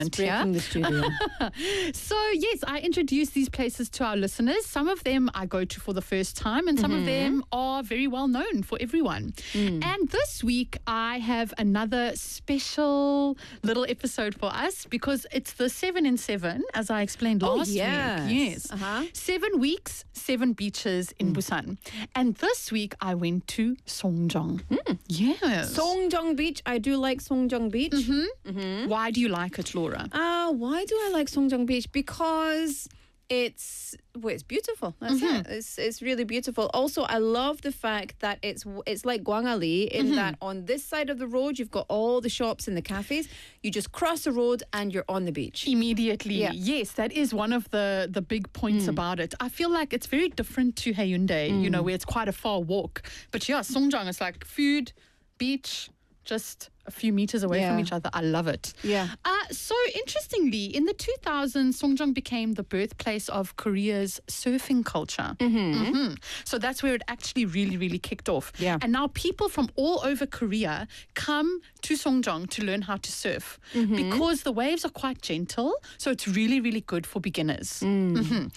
breaking the studio. So, yes, I introduce these places to our listeners. Some of them I go to for the first time, and some of them are very well known for everyone. And this week, I have another special little episode for us because it's the 7 in 7, as I explained last week. Yes. 7 weeks, 7 beaches in Busan. And this week, I went to Songjong. Yes. Songjong Beach. I do like Songjong Beach. Why do you like it, Laura? Why do I like Songjong Beach? Because it's beautiful. That's it. It's really beautiful. Also, I love the fact that it's like Gwangali in that on this side of the road you've got all the shops and the cafes. You just cross the road and you're on the beach immediately. Yeah. Yes, that is one of the big points about it. I feel like it's very different to Haeundae, where it's quite a far walk. But yeah, Songjong is like food, beach, just a few meters away from each other. I love it. Yeah. So interestingly, in the 2000s, Songjong became the birthplace of Korea's surfing culture. So that's where it actually really, really kicked off. Yeah. And now people from all over Korea come to Songjong to learn how to surf because the waves are quite gentle. So it's really, really good for beginners. And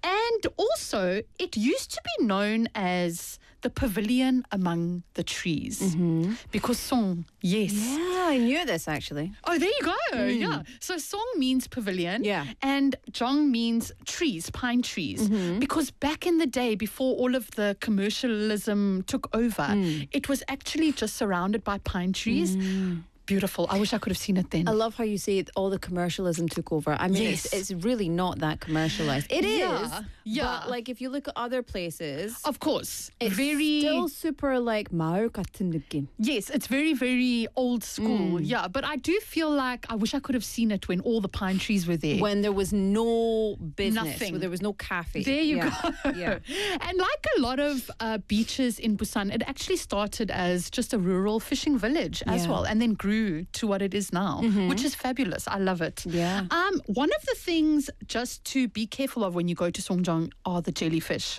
also, it used to be known as the pavilion among the trees because Song, yes. Yeah, I knew this actually. Oh, there you go. Yeah. So Song means pavilion. Yeah. And Jong means trees, pine trees. Because back in the day, before all of the commercialism took over, it was actually just surrounded by pine trees. Beautiful. I wish I could have seen it then. I love how you say it, all the commercialism took over. I mean, it's really not that commercialized. It is. Yeah. But like if you look at other places, Of course. it's still super like 마을 같은 느낌. Yes, it's very, very old school. Yeah, but I do feel like I wish I could have seen it when all the pine trees were there. When there was no business, Nothing. when there was no cafe. There you go. Yeah. And like a lot of beaches in Busan, it actually started as just a rural fishing village as well, and then grew to what it is now, which is fabulous. I love it. Yeah. One of the things just to be careful of when you go to Songjong are the jellyfish.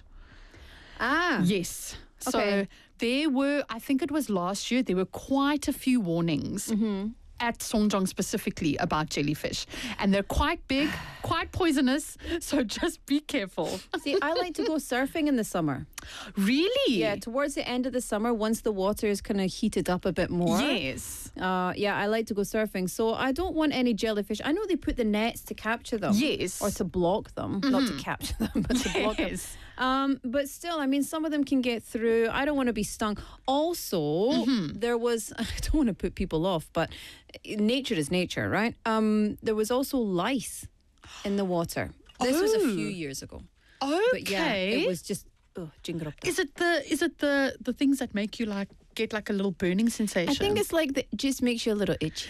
Yes. So Okay. there were, I think it was last year, there were quite a few warnings at Songjong specifically about jellyfish. And they're quite big, quite poisonous, so just be careful. See, I like to go surfing in the summer. Really? Yeah, towards the end of the summer, once the water is kind of heated up a bit more. Yes. Yeah, I like to go surfing. So I don't want any jellyfish. I know they put the nets to capture them. Yes. Or to block them. Not to capture them, but to block them. Yes. But still, I mean, some of them can get through. I don't want to be stung. Also, there was, I don't want to put people off, but nature is nature, right? There was also lice in the water. This was a few years ago. Okay. But yeah, it was just, jingeropta. Is it the things that make you like get like a little burning sensation? I think it's like, it just makes you a little itchy.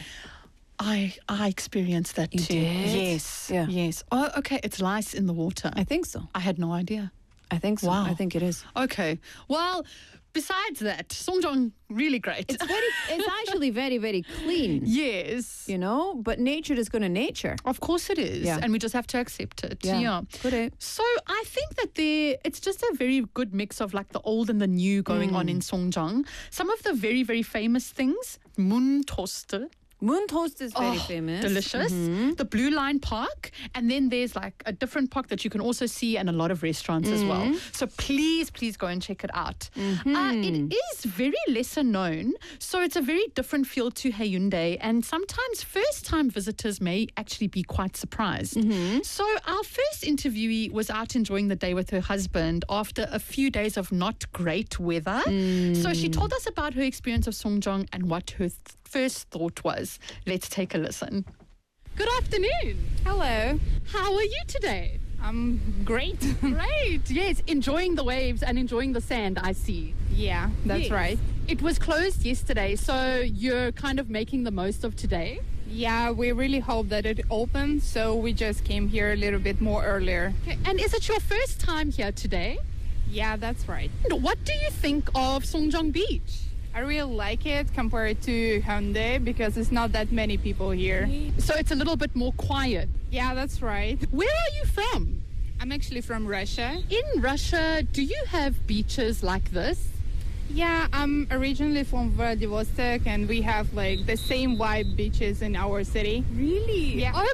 I experienced that too. did? Yes. Yeah. Yes. Oh, okay. It's lice in the water. I think so. I had no idea. I think so. Wow. I think it is. Okay. Well, besides that, Songjong, really great. It's actually very, very clean. Yes. You know, but nature is going to nature. Of course it is. Yeah. And we just have to accept it. Yeah. Good. So I think that it's just a very good mix of like the old and the new going on in Songjong. Some of the very, very famous things, Moon Toaster. Moon Toast is very famous. Delicious. The Blue Line Park. And then there's like a different park that you can also see and a lot of restaurants as well. So please go and check it out. It is very lesser known. So it's a very different feel to Haeundae. And sometimes first-time visitors may actually be quite surprised. So our first interviewee was out enjoying the day with her husband after a few days of not great weather. So she told us about her experience of Songjong and what her first thought was. Let's take a listen. Good afternoon. Hello. How are you today? I'm great. Great. Yes, enjoying the waves and enjoying the sand, I see. Yeah, that's Yes. right. It was closed yesterday, so you're kind of making the most of today? Yeah, we really hope that it opens, so we just came here a little bit more earlier. Okay. And is it your first time here today? Yeah, that's right. And what do you think of Songjong Beach? I really like it compared to Hyundai because it's not that many people here. So it's a little bit more quiet. Yeah, that's right. Where are you from? I'm actually from Russia. In Russia, do you have beaches like this? Yeah, I'm originally from Vladivostok, and we have like the same vibe beaches in our city. Really? Yeah. Oh,